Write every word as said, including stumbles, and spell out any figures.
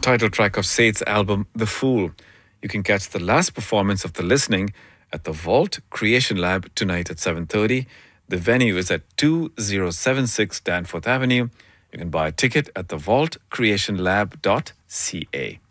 title track of Said's album, The Fool. You can catch the last performance of The Listening at the Vault Creation Lab tonight at seven thirty. The venue is at two thousand seventy-six Danforth Avenue. You can buy a ticket at the vault creation lab dot c a.